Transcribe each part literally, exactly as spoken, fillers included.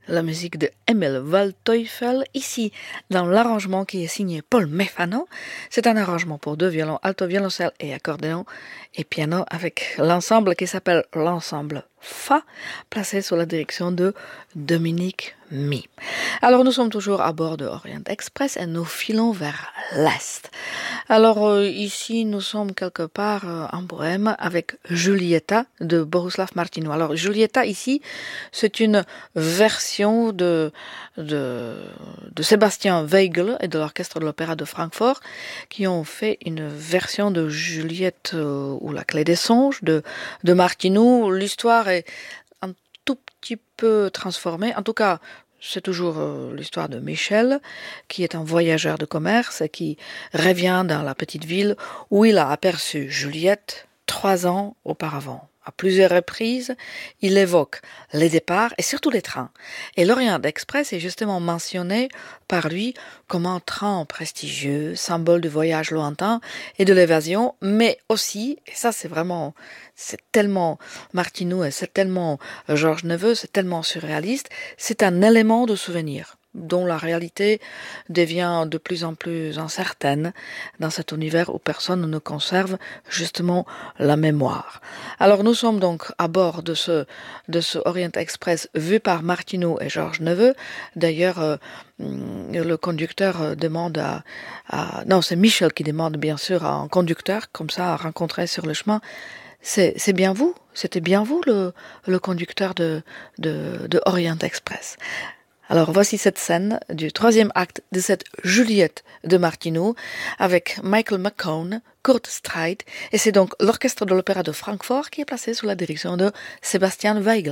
la musique de Emil Waldteufel, ici dans l'arrangement qui est signé Paul Mefano. C'est un arrangement pour deux violons, alto, violoncelle et accordéon et piano avec l'ensemble qui s'appelle l'ensemble Fa, placé sous la direction de Dominique Mi. Alors nous sommes toujours à bord de Orient Express et nous filons vers l'Est. Alors euh, ici nous sommes quelque part euh, en Bohème avec Julieta de Bohuslav Martinu. Alors Julieta ici c'est une version de, de, de Sébastien Weigl et de l'orchestre de l'Opéra de Francfort qui ont fait une version de Juliette euh, ou la clé des songes de, de Martinu. L'histoire est un tout petit peu transformée. En tout cas, c'est toujours euh, l'histoire de Michel, qui est un voyageur de commerce et qui revient dans la petite ville où il a aperçu Juliette trois ans auparavant. À plusieurs reprises, il évoque les départs et surtout les trains. Et l'Orient Express est justement mentionné par lui comme un train prestigieux, symbole du voyage lointain et de l'évasion, mais aussi, et ça c'est vraiment, c'est tellement Martinu et c'est tellement Georges Neveu, c'est tellement surréaliste, c'est un élément de souvenir dont la réalité devient de plus en plus incertaine dans cet univers où personne ne conserve justement la mémoire. Alors nous sommes donc à bord de ce, de ce Orient Express vu par Martinu et Georges Neveu. D'ailleurs, euh, le conducteur demande à, à... Non, c'est Michel qui demande bien sûr à un conducteur, comme ça, à rencontrer sur le chemin. C'est, c'est bien vous, c'était bien vous le, le conducteur de, de, de Orient Express. Alors voici cette scène du troisième acte de cette Juliette de Martinu avec Michael McCone, Kurt Streit, et c'est donc l'orchestre de l'Opéra de Francfort qui est placé sous la direction de Sébastien Weigl.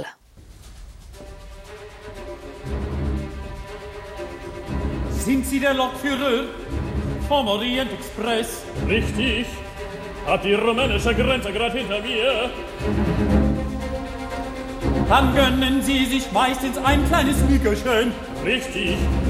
Sind Sie der Lokführer vom Orient Express? Richtig. Hat die rumänische Grenze gerade hinter mir. Dann gönnen Sie sich meistens ein kleines Nickerchen. Richtig.